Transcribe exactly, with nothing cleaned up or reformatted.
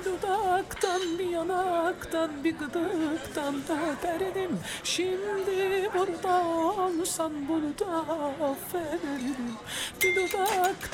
dudaktan, bir yanaktan, bir gıdıktan da derdim. Şimdi burada olsan bunu da affederdim. Bir dudaktan